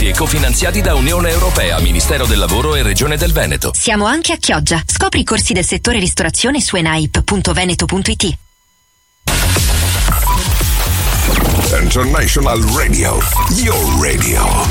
e cofinanziati da Unione Europea, Ministero del Lavoro e Regione del Veneto. Siamo anche a Chioggia. Scopri i corsi del settore ristorazione su enaip.veneto.it. International Radio, your radio.